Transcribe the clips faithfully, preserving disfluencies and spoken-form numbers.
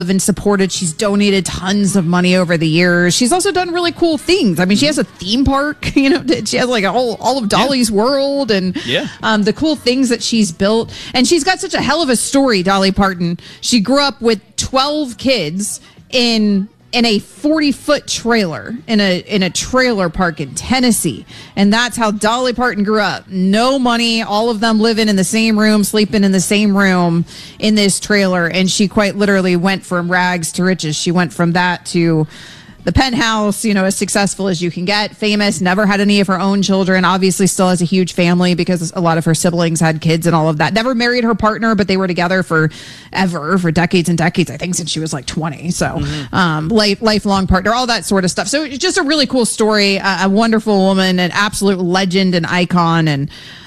and supported. She's donated tons of money over the years. She's also done really cool things. I mean, she has a theme park, you know, she has like a whole, all of Dolly's yeah. World and yeah. um, the cool things that she's built. And she's got such a hell of a story, Dolly Parton. She grew up with twelve kids in in a forty foot trailer in a in a trailer park in Tennessee. And that's how Dolly Parton grew up. No money, all of them living in the same room, sleeping in the same room in this trailer. And she quite literally went from rags to riches. She went from that to the penthouse, you know, as successful as you can get, famous, never had any of her own children, obviously still has a huge family because a lot of her siblings had kids and all of that. Never married her partner, but they were together for ever, for decades and decades, I think since she was like twenty. So mm-hmm. um, life, lifelong partner, all that sort of stuff. So it's just a really cool story, a, a wonderful woman, an absolute legend and icon. And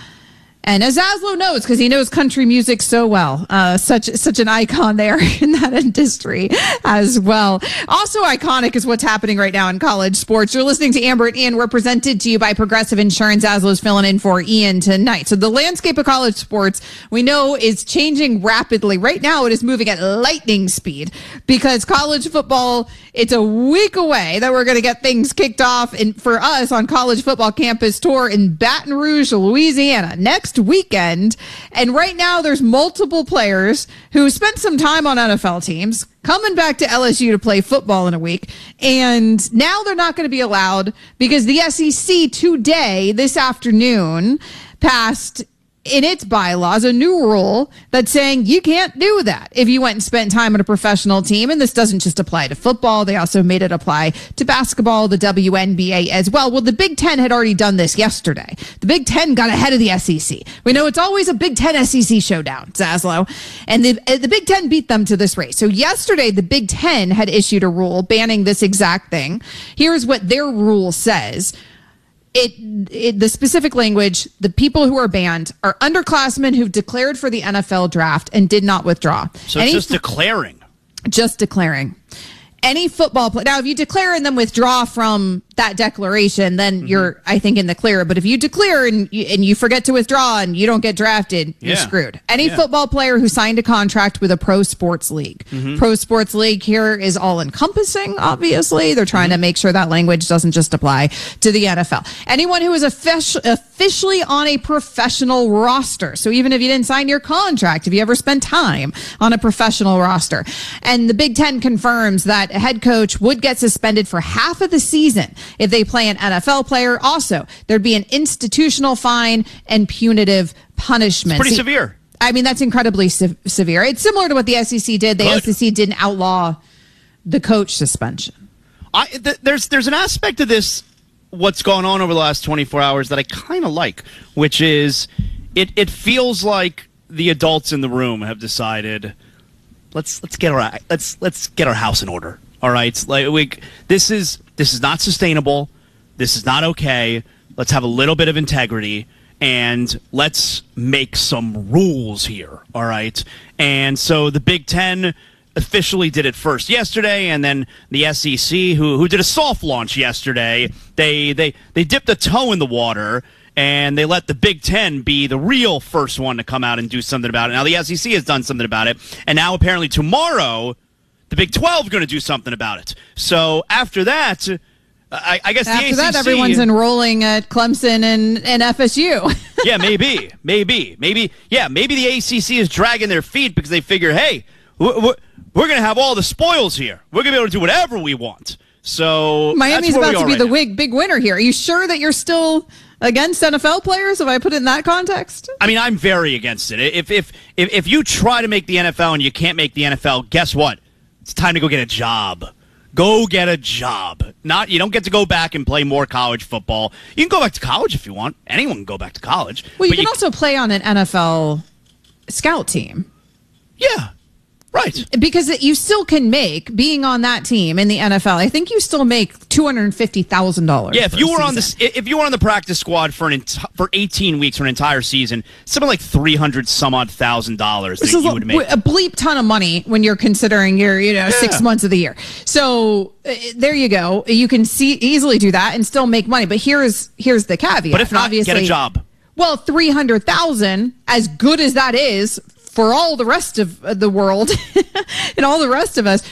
And as Zaslow knows, because he knows country music so well, uh, such such an icon there in that industry as well. Also iconic is what's happening right now in college sports. You're listening to Amber and Ian. We're presented to you by Progressive Insurance. Zaslow's filling in for Ian tonight. So the landscape of college sports, we know, is changing rapidly. Right now, it is moving at lightning speed because college football, it's a week away that we're going to get things kicked off in, for us on College Football Campus Tour in Baton Rouge, Louisiana. Next weekend. And right now there's multiple players who spent some time on N F L teams coming back to L S U to play football in a week. And now they're not going to be allowed because the S E C today, this afternoon, passed in its bylaws a new rule that's saying you can't do that if you went and spent time on a professional team. And this doesn't just apply to football. They also made it apply to basketball, the W N B A as well. Well, the Big Ten had already done this yesterday. The Big Ten got ahead of the S E C. We know it's always a Big Ten S E C showdown, Zaslow. And the, the Big Ten beat them to this race. So yesterday, the Big Ten had issued a rule banning this exact thing. Here's what their rule says. It, it, the specific language, the people who are banned are underclassmen who've declared for the N F L draft and did not withdraw. So Any, just declaring. Just declaring. Any football player. Now, if you declare and then withdraw from that declaration, then mm-hmm. you're, I think, in the clear. But if you declare and you, and you forget to withdraw and you don't get drafted, you're yeah. screwed. Any yeah. football player who signed a contract with a pro sports league. Mm-hmm. Pro sports league here is all encompassing, obviously. They're trying mm-hmm. to make sure that language doesn't just apply to the N F L. Anyone who is offic- officially on a professional roster. So even if you didn't sign your contract, if you ever spent time on a professional roster. And the Big Ten confirms that a head coach would get suspended for half of the season if they play an N F L player. Also, there'd be an institutional fine and punitive punishment. It's pretty See, severe. I mean, that's incredibly se- severe. It's similar to what the S E C did. The Good. S E C didn't outlaw the coach suspension. I, th- there's there's an aspect of this, what's gone on over the last twenty-four hours that I kind of like, which is it, it feels like the adults in the room have decided, let's let's get our let's let's get our house in order. All right, like we, this is this is not sustainable. This is not okay. Let's have a little bit of integrity and let's make some rules here. All right, and so the Big Ten officially did it first yesterday, and then the S E C, who who did a soft launch yesterday, they they they dipped a toe in the water. And they let the Big Ten be the real first one to come out and do something about it. Now, the S E C has done something about it. And now, apparently, tomorrow, the Big twelve is going to do something about it. So, after that, I, I guess after the A C C... After that, everyone's enrolling at Clemson and, and F S U. yeah, maybe. Maybe. Maybe. Yeah, maybe the A C C is dragging their feet because they figure, hey, we're, we're, we're going to have all the spoils here. We're going to be able to do whatever we want. So, Miami's about to be right the now. big, big winner here. Are you sure that you're still against N F L players, if I put it in that context? I mean, I'm very against it. If if if, if you try to make the N F L and you can't make the N F L, guess what? It's time to go get a job. Go get a job. Not you don't get to go back and play more college football. You can go back to college if you want. Anyone can go back to college. Well, you but can you, also play on an N F L scout team. Yeah. Right. Because you still can make, being on that team in the N F L, I think you still make two hundred fifty thousand dollars. Yeah, if you were on this, if you were on the practice squad for an enti- for eighteen weeks for an entire season, something like three hundred some odd thousand dollars that you would make. A bleep ton of money when you're considering your, you know, yeah. six months of the year. So uh, there you go. You can see easily do that and still make money. But here's here's the caveat. But if not, obviously, get a job. Well, three hundred thousand, as good as that is for all the rest of the world and all the rest of us.